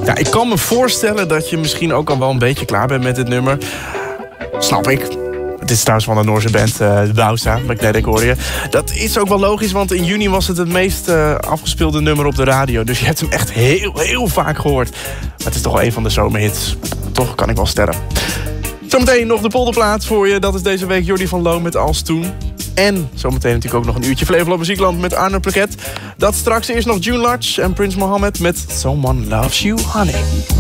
Ja, ik kan me voorstellen dat je misschien ook al wel een beetje klaar bent met dit nummer. Snap ik. Het is trouwens van de Noorse band Bausa, Magnetic hoor je. Dat is ook wel logisch, want in juni was het meest afgespeelde nummer op de radio. Dus je hebt hem echt heel vaak gehoord. Maar het is toch wel een van de zomerhits. Toch, kan ik wel stellen. Zometeen nog de polderplaat voor je. Dat is deze week Jordi van Loon met Als Toen. En zometeen natuurlijk ook nog een uurtje Flevoland Muziekland met Arno Plaquet. Dat straks eerst nog June Lodge en Prince Mohammed met Someone Loves You, Honey.